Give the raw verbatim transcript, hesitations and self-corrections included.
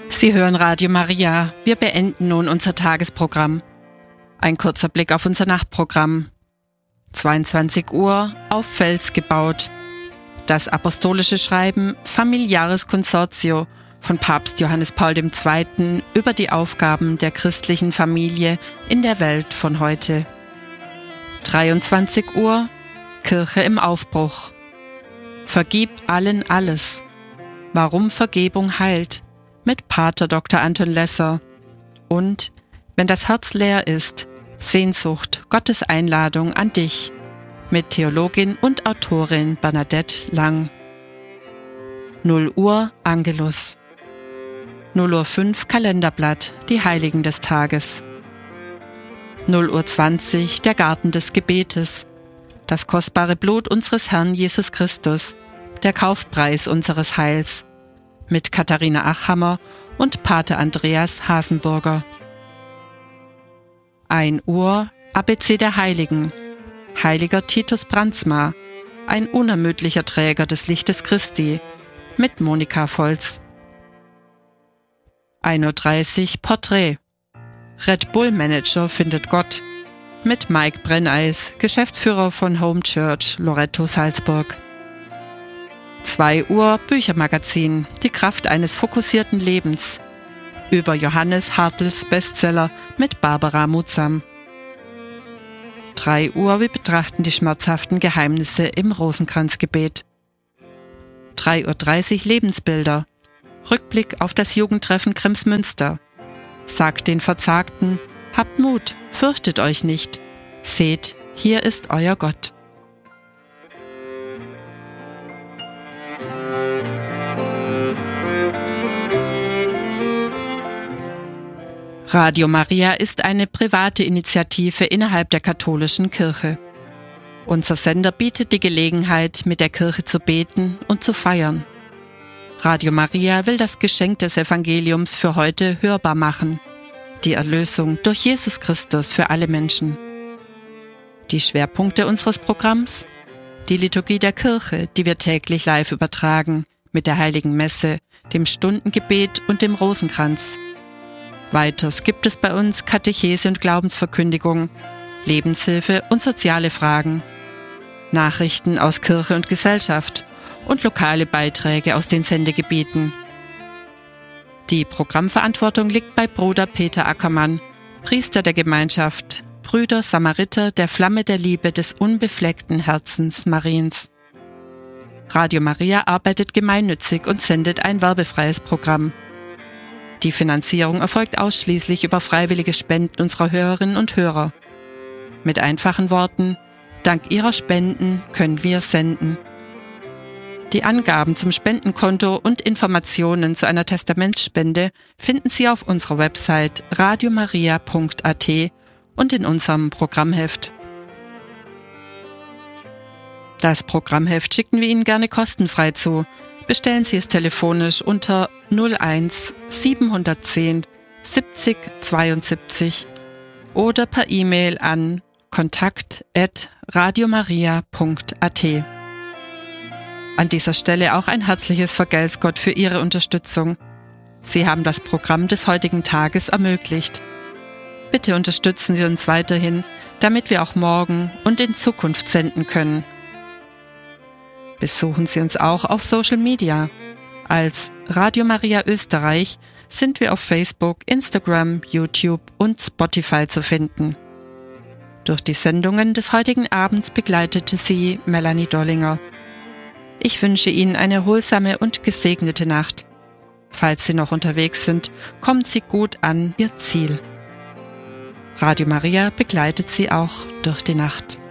Sie hören Radio Maria. Wir beenden nun unser Tagesprogramm. Ein kurzer Blick auf unser Nachtprogramm. zweiundzwanzig Uhr auf Fels gebaut. Das apostolische Schreiben Familiaris Consortio von Papst Johannes Paul der Zweite. über die Aufgaben der christlichen Familie in der Welt von heute. dreiundzwanzig Uhr Kirche im Aufbruch. Vergib allen alles. Warum Vergebung heilt, mit Pater Doktor Anton Lesser. Und wenn das Herz leer ist, Sehnsucht, Gottes Einladung an dich, mit Theologin und Autorin Bernadette Lang. null Uhr Angelus. null Uhr fünf Kalenderblatt, die Heiligen des Tages. null Uhr zwanzig der Garten des Gebetes, das kostbare Blut unseres Herrn Jesus Christus, der Kaufpreis unseres Heils, mit Katharina Achhammer und Pater Andreas Hasenburger. ein Uhr A B C der Heiligen, Heiliger Titus Brandsma, ein unermüdlicher Träger des Lichtes Christi, mit Monika Volz. ein Uhr dreißig Porträt, Red Bull Manager findet Gott, mit Mike Brenneis, Geschäftsführer von Home Church Loretto Salzburg. zwei Uhr Büchermagazin, die Kraft eines fokussierten Lebens, über Johannes Hartls Bestseller mit Barbara Mutsam. drei Uhr wir betrachten die schmerzhaften Geheimnisse im Rosenkranzgebet. drei Uhr dreißig Lebensbilder, Rückblick auf das Jugendtreffen Kremsmünster. Sagt den Verzagten, habt Mut, fürchtet euch nicht. Seht, hier ist euer Gott. Radio Maria ist eine private Initiative innerhalb der katholischen Kirche. Unser Sender bietet die Gelegenheit, mit der Kirche zu beten und zu feiern. Radio Maria will das Geschenk des Evangeliums für heute hörbar machen. Die Erlösung durch Jesus Christus für alle Menschen. Die Schwerpunkte unseres Programms? Die Liturgie der Kirche, die wir täglich live übertragen, mit der Heiligen Messe, dem Stundengebet und dem Rosenkranz. Weiters gibt es bei uns Katechese und Glaubensverkündigung, Lebenshilfe und soziale Fragen, Nachrichten aus Kirche und Gesellschaft und lokale Beiträge aus den Sendegebieten. Die Programmverantwortung liegt bei Bruder Peter Ackermann, Priester der Gemeinschaft Brüder Samariter der Flamme der Liebe des unbefleckten Herzens Mariens. Radio Maria arbeitet gemeinnützig und sendet ein werbefreies Programm. Die Finanzierung erfolgt ausschließlich über freiwillige Spenden unserer Hörerinnen und Hörer. Mit einfachen Worten: Dank Ihrer Spenden können wir senden. Die Angaben zum Spendenkonto und Informationen zu einer Testamentsspende finden Sie auf unserer Website radiomaria punkt a t und in unserem Programmheft. Das Programmheft schicken wir Ihnen gerne kostenfrei zu. Bestellen Sie es telefonisch unter null eins siebenhundertzehn siebzig zweiundsiebzig oder per E-Mail an kontakt at radiomaria punkt a t. An dieser Stelle auch ein herzliches Vergelt's Gott für Ihre Unterstützung. Sie haben das Programm des heutigen Tages ermöglicht. Bitte unterstützen Sie uns weiterhin, damit wir auch morgen und in Zukunft senden können. Besuchen Sie uns auch auf Social Media. Als Radio Maria Österreich sind wir auf Facebook, Instagram, YouTube und Spotify zu finden. Durch die Sendungen des heutigen Abends begleitete Sie Melanie Dollinger. Ich wünsche Ihnen eine erholsame und gesegnete Nacht. Falls Sie noch unterwegs sind, kommen Sie gut an Ihr Ziel. Radio Maria begleitet Sie auch durch die Nacht.